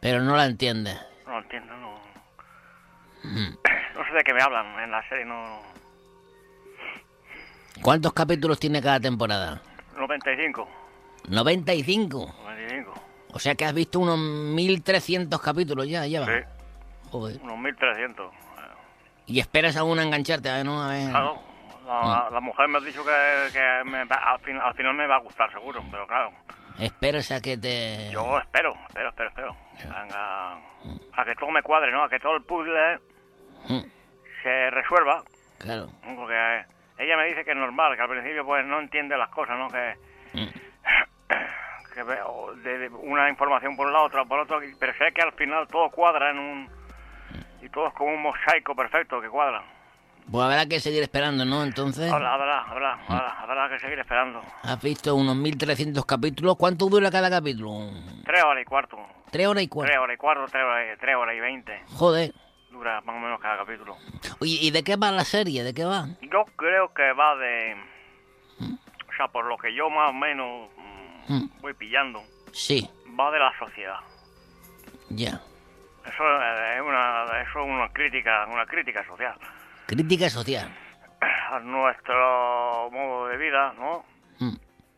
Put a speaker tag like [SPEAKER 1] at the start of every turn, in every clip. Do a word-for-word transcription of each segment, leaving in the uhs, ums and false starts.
[SPEAKER 1] Pero no la entiendes.
[SPEAKER 2] No lo entiendo, no.
[SPEAKER 1] Mm.
[SPEAKER 2] No sé de qué me hablan en la serie, no.
[SPEAKER 1] ¿Cuántos capítulos tiene cada temporada?
[SPEAKER 2] noventa y cinco.
[SPEAKER 1] noventa y cinco.
[SPEAKER 2] noventa y cinco.
[SPEAKER 1] O sea que has visto unos mil trescientos capítulos ya, lleva.
[SPEAKER 2] Sí.
[SPEAKER 1] Joder.
[SPEAKER 2] Unos mil trescientos.
[SPEAKER 1] Y esperas aún a engancharte, a ver, ¿no? A ver.
[SPEAKER 2] Claro. La, la mujer me ha dicho que, que me va- al, fin- al final me va a gustar, seguro. Pero claro,
[SPEAKER 1] Esperas a que te...
[SPEAKER 2] yo espero, espero, espero, espero. Venga, a que todo me cuadre, ¿no? A que todo el puzzle
[SPEAKER 1] Mm,
[SPEAKER 2] se resuelva.
[SPEAKER 1] Claro.
[SPEAKER 2] ¿No? Porque ella me dice que es normal, que al principio pues no entiende las cosas, ¿no? Que,
[SPEAKER 1] Mm.
[SPEAKER 2] que veo de, de una información por un lado, otra por otro, pero sé que al final todo cuadra en un... Y todo es como un mosaico perfecto que cuadra.
[SPEAKER 1] Pues habrá que seguir esperando, ¿no? Entonces,
[SPEAKER 2] Habrá, habrá, habrá, habrá, habrá que seguir esperando.
[SPEAKER 1] has visto unos mil trescientos capítulos. ¿Cuánto dura cada capítulo?
[SPEAKER 2] Tres horas y cuarto.
[SPEAKER 1] Tres horas y
[SPEAKER 2] Tres
[SPEAKER 1] cuatro.
[SPEAKER 2] horas y cuarto, tres horas, y- tres horas y veinte.
[SPEAKER 1] Joder.
[SPEAKER 2] Dura más o menos cada capítulo.
[SPEAKER 1] Oye, ¿y de qué va la serie? ¿De qué va?
[SPEAKER 2] Yo creo que va de... O sea, por lo que yo más o menos mm,
[SPEAKER 1] Mm.
[SPEAKER 2] voy pillando,
[SPEAKER 1] Sí,
[SPEAKER 2] va de la sociedad.
[SPEAKER 1] ya.
[SPEAKER 2] Eso eh, es una, eso es una crítica, una crítica social
[SPEAKER 1] Crítica social.
[SPEAKER 2] a nuestro modo de vida, ¿no?
[SPEAKER 1] Mm,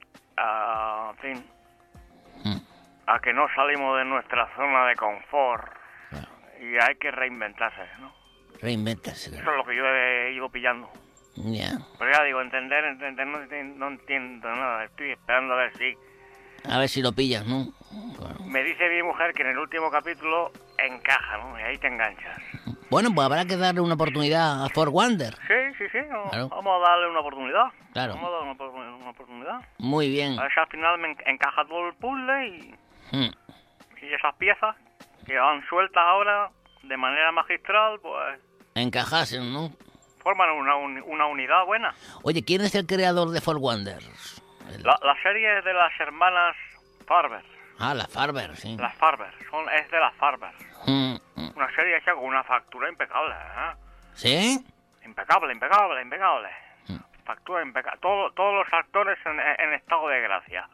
[SPEAKER 2] A, en fin,
[SPEAKER 1] mm.
[SPEAKER 2] a que no salimos de nuestra zona de confort
[SPEAKER 1] Claro.
[SPEAKER 2] y hay que reinventarse, ¿no?
[SPEAKER 1] Reinventarse.
[SPEAKER 2] Eso es lo que yo he ido pillando.
[SPEAKER 1] Ya.
[SPEAKER 2] Pero ya digo, entender, entender, no, enti- no entiendo nada. Estoy esperando a ver si...
[SPEAKER 1] A ver si lo pillas, ¿no? Claro.
[SPEAKER 2] Me dice mi mujer que en el último capítulo encaja, ¿no? Y ahí te enganchas.
[SPEAKER 1] Bueno, pues habrá que darle una oportunidad a For Wonder.
[SPEAKER 2] Sí, sí, sí. no,
[SPEAKER 1] Claro.
[SPEAKER 2] Vamos a darle una oportunidad.
[SPEAKER 1] Claro.
[SPEAKER 2] Vamos a darle una, opor- una oportunidad.
[SPEAKER 1] Muy bien.
[SPEAKER 2] A ver si al final me en- encaja todo el puzzle y,
[SPEAKER 1] Mm.
[SPEAKER 2] y esas piezas que van sueltas ahora de manera magistral, pues
[SPEAKER 1] Encajasen, ¿no?
[SPEAKER 2] forman una, uni- una unidad buena.
[SPEAKER 1] Oye, ¿quién es el creador de For Wonders? El-
[SPEAKER 2] La, la serie es de las hermanas Farber.
[SPEAKER 1] Ah, la Farber, sí.
[SPEAKER 2] Las Farber. Son, es de las Farber.
[SPEAKER 1] Mm, mm.
[SPEAKER 2] Una serie hecha con una factura impecable, ¿eh?
[SPEAKER 1] ¿Sí?
[SPEAKER 2] Impecable, impecable, impecable.
[SPEAKER 1] Mm.
[SPEAKER 2] Factura impecable. Todo, todos los actores en, en estado de gracia.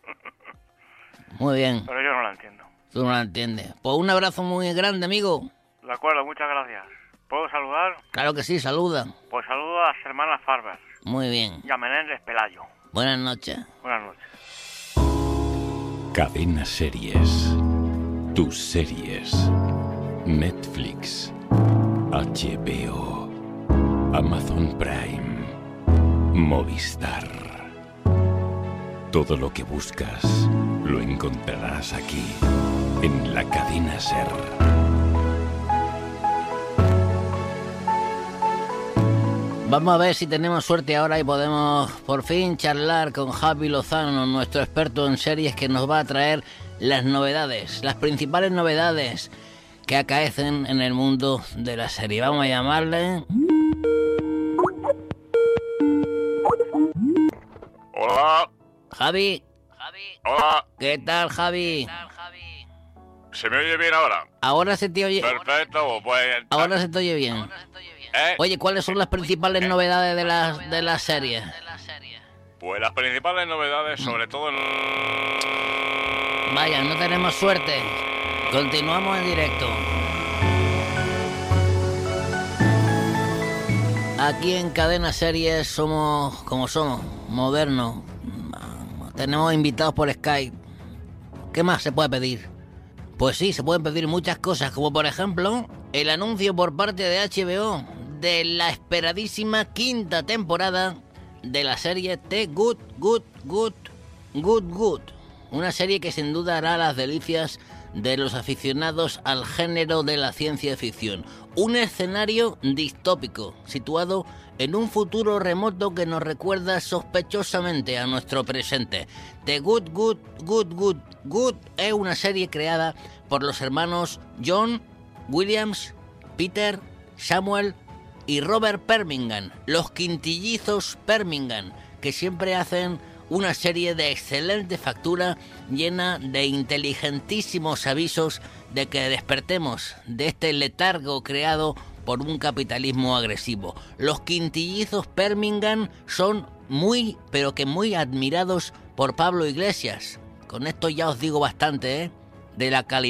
[SPEAKER 1] Muy bien.
[SPEAKER 2] Pero yo no la entiendo.
[SPEAKER 1] Tú no la entiendes. Pues un abrazo muy grande, amigo.
[SPEAKER 2] De acuerdo, muchas gracias. ¿Puedo saludar?
[SPEAKER 1] Claro que sí, saluda.
[SPEAKER 2] Pues saludo a las hermanas Farber
[SPEAKER 1] Muy bien.
[SPEAKER 2] y a Menéndez Pelayo.
[SPEAKER 1] Buenas noches.
[SPEAKER 2] Buenas noches.
[SPEAKER 3] Cadena Series. Tus series. Netflix. H B O. Amazon Prime. Movistar. Todo lo que buscas lo encontrarás aquí, en la Cadena Ser.
[SPEAKER 1] Vamos a ver si tenemos suerte ahora y podemos por fin charlar con Javi Lozano, nuestro experto en series, que nos va a traer las novedades, las principales novedades que acaecen en el mundo de la serie. Vamos a llamarle...
[SPEAKER 4] Hola,
[SPEAKER 1] Javi.
[SPEAKER 4] hola,
[SPEAKER 1] ¿Qué tal, Javi?
[SPEAKER 4] ¿se me oye bien ahora?
[SPEAKER 1] Ahora se te oye...
[SPEAKER 4] Perfecto, pues...
[SPEAKER 1] Ahora se te oye bien.
[SPEAKER 4] ¿Eh?
[SPEAKER 1] Oye, ¿cuáles son las principales novedades de la, de la serie?
[SPEAKER 4] Pues las principales novedades, sobre todo en...
[SPEAKER 1] Vaya, no tenemos suerte. Continuamos en directo. Aquí en Cadena Series somos como somos, modernos. Tenemos invitados por Skype. ¿Qué más se puede pedir? Pues sí, se pueden pedir muchas cosas, como por ejemplo el anuncio por parte de H B O de la esperadísima quinta temporada de la serie The Good, Good, Good, Good, Good. Una serie que sin duda hará las delicias de los aficionados al género de la ciencia ficción. Un escenario distópico, situado en un futuro remoto que nos recuerda sospechosamente a nuestro presente. The Good, Good, Good, Good, Good es una serie creada por los hermanos John Williams, Peter, Samuel y Robert Permingan, los quintillizos Permingan, que siempre hacen una serie de excelente factura llena de inteligentísimos avisos de que despertemos de este letargo creado por un capitalismo agresivo. Los quintillizos Permingan son muy, pero que muy admirados por Pablo Iglesias. Con esto ya os digo bastante, ¿eh? De la calidad